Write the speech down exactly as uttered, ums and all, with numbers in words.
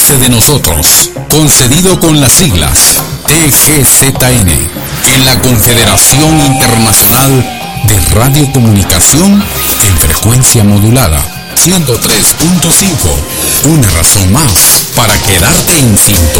Acordarse de nosotros, concedido con las siglas T G Z N, en la Confederación Internacional de Radiocomunicación en frecuencia modulada, ciento tres punto cinco. Una razón más para quedarte en sintonía.